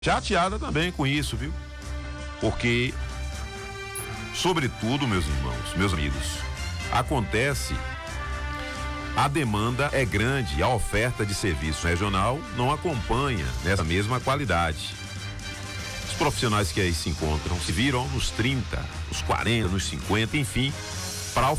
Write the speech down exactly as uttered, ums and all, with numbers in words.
Chateada também com isso, viu? Porque, sobretudo, meus irmãos, meus amigos, acontece, a demanda é grande, a oferta de serviço regional não acompanha nessa mesma qualidade. Os profissionais que aí se encontram se viram nos trinta, nos quarenta, nos cinquenta, enfim, para